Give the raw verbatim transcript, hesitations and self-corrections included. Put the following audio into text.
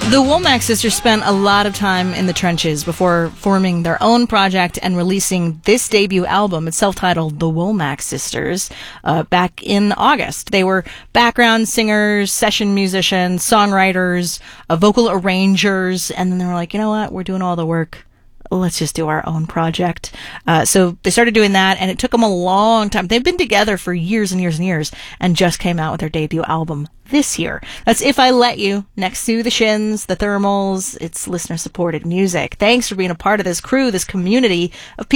The Womack sisters spent a lot of time in the trenches before forming their own project and releasing this debut album. It's self-titled The Womack Sisters, uh, back in August. They were background singers, session musicians, songwriters, uh, vocal arrangers, and then they were like, you know what, we're doing all the work. Let's just do our own project. Uh, so they started doing that, and it took them a long time. They've been together for years and years and years, and just came out with their debut album this year. That's If I Let You, next to the Shins, the Thermals. It's listener-supported music. Thanks for being a part of this crew, this community of people